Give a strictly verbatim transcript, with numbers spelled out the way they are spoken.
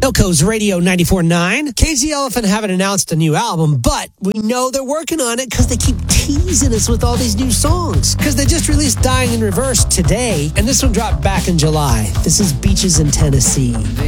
Philco's Radio ninety-four point nine. Crazy Elephant haven't announced a new album, but we know they're working on it because they keep teasing us with all these new songs. Because they just released Dying in Reverse today, and this one dropped back in July. This is Beaches in Tennessee.